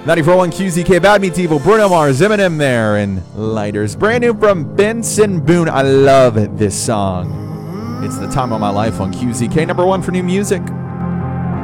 94.1 QZK, Bad Meets Evil, Bruno Mars, Eminem there, and Lighters. Brand new from Benson Boone. I love this song. It's The Time of My Life on QZK, number 1 for new music.